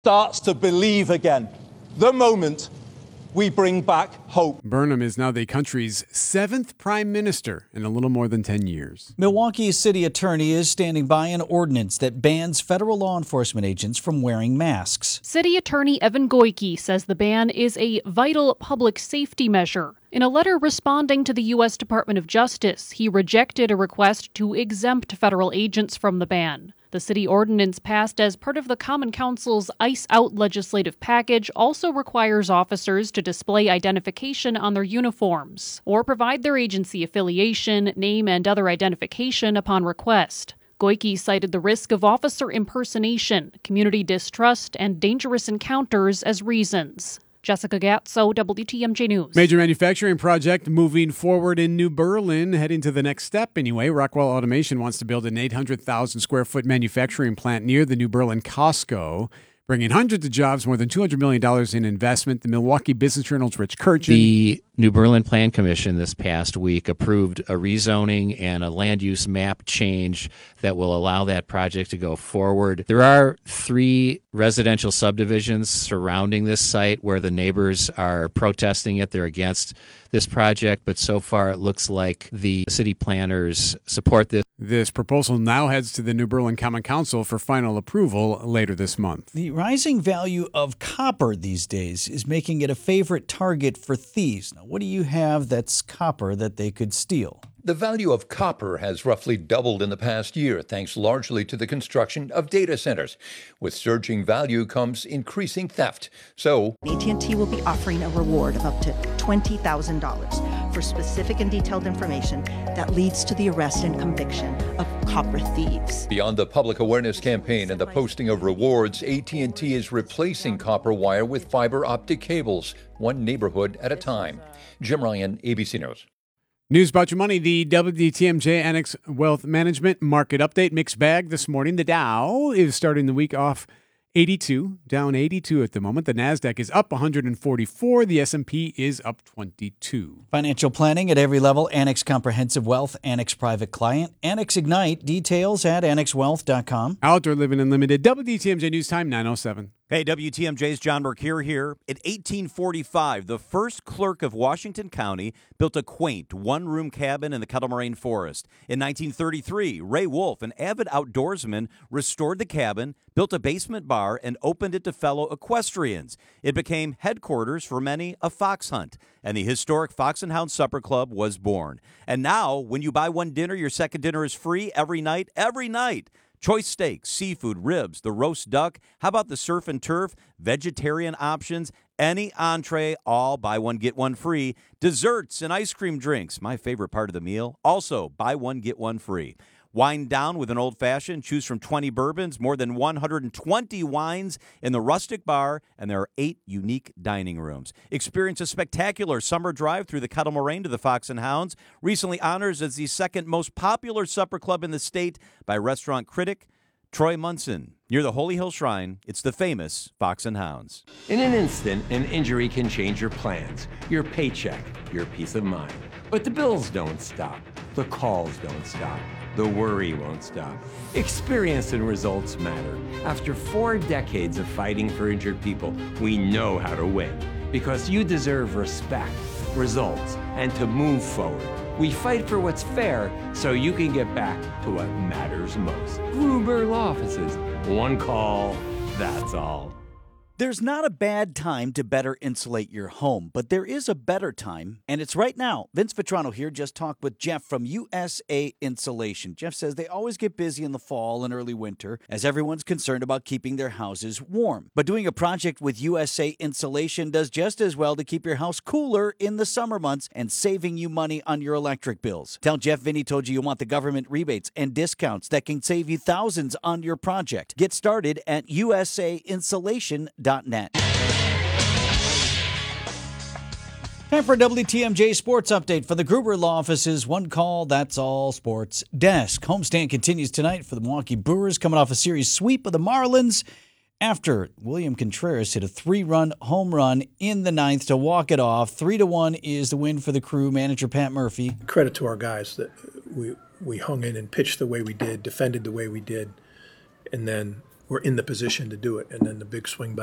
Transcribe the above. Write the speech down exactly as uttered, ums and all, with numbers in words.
starts to believe again. The moment we bring back hope. Burnham is now the country's seventh prime minister in a little more than ten years. Milwaukee's city attorney is standing by an ordinance that bans federal law enforcement agents from wearing masks. City Attorney Evan Goyke says the ban is a vital public safety measure. In a letter responding to the U S Department of Justice, he rejected a request to exempt federal agents from the ban. The city ordinance passed as part of the Common Council's ICE Out legislative package also requires officers to display identification on their uniforms or provide their agency affiliation, name, and other identification upon request. Goyke cited the risk of officer impersonation, community distrust, and dangerous encounters as reasons. Jessica Gatso, W T M J News. Major manufacturing project moving forward in New Berlin, heading to the next step anyway. Rockwell Automation wants to build an eight hundred thousand square foot manufacturing plant near the New Berlin Costco, bringing hundreds of jobs, more than two hundred million dollars in investment. The Milwaukee Business Journal's Rich Kirchen. The New Berlin Plan Commission this past week approved a rezoning and a land use map change that will allow that project to go forward. There are three residential subdivisions surrounding this site where the neighbors are protesting it. They're against this project, but so far it looks like the city planners support this. This proposal now heads to the New Berlin Common Council for final approval later this month. The rising value of copper these days is making it a favorite target for thieves. Now, what do you have that's copper that they could steal? The value of copper has roughly doubled in the past year, thanks largely to the construction of data centers. With surging value comes increasing theft. So A T and T will be offering a reward of up to twenty thousand dollars for specific and detailed information that leads to the arrest and conviction of copper thieves. Beyond the public awareness campaign and the posting of rewards, A T and T is replacing copper wire with fiber optic cables, one neighborhood at a time. Jim Ryan, A B C News. News about your money. The W T M J Annex Wealth Management Market Update. Mixed bag this morning. The Dow is starting the week off eighty-two, down eighty-two at the moment. The NASDAQ is up one hundred forty-four. The S and P is up twenty-two. Financial planning at every level. Annex Comprehensive Wealth, Annex Private Client, Annex Ignite. Details at annex wealth dot com. Outdoor Living Unlimited. W T M J News Time, nine oh seven. Hey, W T M J's John Mercure here. In eighteen forty-five, the first clerk of Washington County built a quaint one-room cabin in the Kettle Moraine Forest. In nineteen thirty-three, Ray Wolf, an avid outdoorsman, restored the cabin, built a basement bar, and opened it to fellow equestrians. It became headquarters for many a fox hunt, and the historic Fox and Hound Supper Club was born. And now, when you buy one dinner, your second dinner is free every night, every night. Choice steaks, seafood, ribs, the roast duck. How about the surf and turf? Vegetarian options, any entree, all buy one, get one free. Desserts and ice cream drinks, my favorite part of the meal. Also, buy one, get one free. Wind down with an old-fashioned. Choose from twenty bourbons, more than one hundred twenty wines in the rustic bar, and there are eight unique dining rooms. Experience a spectacular summer drive through the Kettle Moraine to the Fox and Hounds, recently honored as the second most popular supper club in the state by restaurant critic Troy Munson. Near the Holy Hill Shrine, it's the famous Fox and Hounds. In an instant, an injury can change your plans, your paycheck, your peace of mind. But the bills don't stop. The calls don't stop. The worry won't stop. Experience and results matter. After four decades of fighting for injured people, we know how to win. Because you deserve respect, results, and to move forward. We fight for what's fair so you can get back to what matters most. Gruber Law Offices. One call, that's all. There's not a bad time to better insulate your home, but there is a better time, and it's right now. Vince Vitrano here just talked with Jeff from U S A Insulation. Jeff says they always get busy in the fall and early winter as everyone's concerned about keeping their houses warm. But doing a project with U S A Insulation does just as well to keep your house cooler in the summer months and saving you money on your electric bills. Tell Jeff Vinny told you you want the government rebates and discounts that can save you thousands on your project. Get started at U S A insulation dot net. Time for a W T M J Sports Update for the Gruber Law Office's One Call, That's All Sports Desk. Homestand continues tonight for the Milwaukee Brewers, coming off a series sweep of the Marlins after William Contreras hit a three-run home run in the ninth to walk it off. Three to one is the win for the Crew. Manager Pat Murphy. Credit to our guys that we we hung in and pitched the way we did, defended the way we did, and then we're in the position to do it. And then the big swing by